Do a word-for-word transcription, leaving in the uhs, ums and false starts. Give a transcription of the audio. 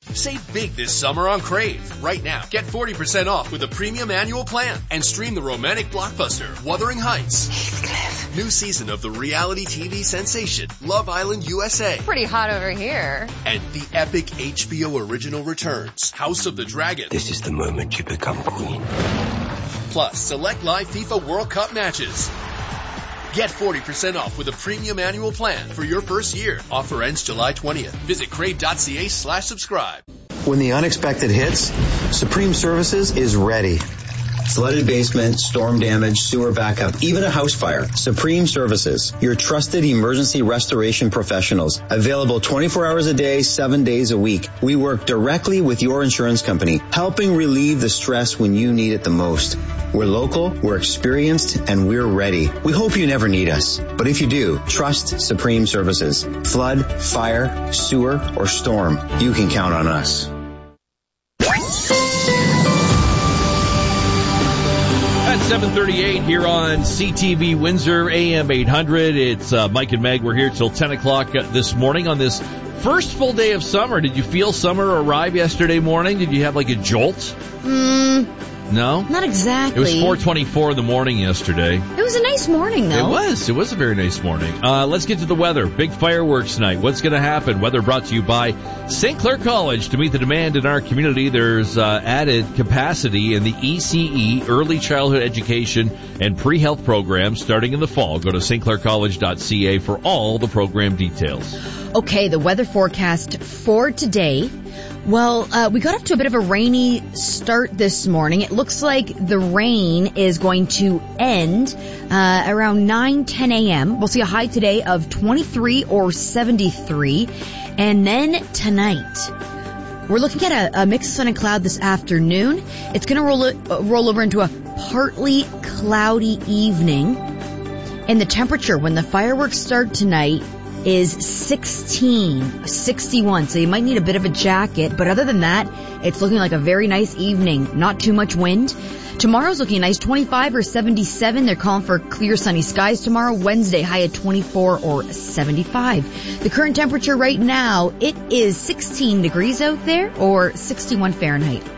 Save big this summer on Crave. Right now, get forty percent off with a premium annual plan and stream the romantic blockbuster Wuthering Heights. Heathcliff. New season of the reality T V sensation Love Island U S A. Pretty hot over here. And the epic H B O original returns House of the Dragon. This is the moment you become queen. Plus, select live FIFA World Cup matches. Get forty percent off with a premium annual plan for your first year. Offer ends July twentieth. Visit crave.ca slash subscribe. When the unexpected hits, Supreme Services is ready. Flooded basement, storm damage, sewer backup, even a house fire. Supreme Services, your trusted emergency restoration professionals. Available twenty-four hours a day, seven days a week. We work directly with your insurance company, helping relieve the stress when you need it the most. We're local, we're experienced, and we're ready. We hope you never need us. But if you do, trust Supreme Services. Flood, fire, sewer, or storm, you can count on us. At seven thirty-eight here on C T V Windsor, A M eight hundred. It's uh, Mike and Meg. We're here till ten o'clock this morning on this first full day of summer. Did you feel summer arrive yesterday morning? Did you have like a jolt? Mm, no? Not exactly. It was four twenty-four in the morning yesterday. It was a nice morning, though. It was. It was a very nice morning. Uh, let's get to the weather. Big fireworks night. What's going to happen? Weather brought to you by Saint Clair College. To meet the demand in our community, there's uh, added capacity in the E C E, Early Childhood Education and Pre-Health programs starting in the fall. Go to st clair college dot c a for all the program details. Okay, the weather forecast for today. Well, uh, we got off to a bit of a rainy start this morning. It looks like the rain is going to end uh, around nine, ten a.m. We'll see a high today of twenty-three or seventy-three. And then tonight, we're looking at a, a mix of sun and cloud this afternoon. It's going to roll, uh, roll over into a partly cloudy evening. And the temperature when the fireworks start tonight is sixteen, sixty-one. So you might need a bit of a jacket. But other than that, it's looking like a very nice evening. Not too much wind. Tomorrow's looking nice, twenty-five or seventy-seven. They're calling for clear sunny skies tomorrow. Wednesday, high at twenty-four or seventy-five. The current temperature right now, it is sixteen degrees out there or sixty-one Fahrenheit.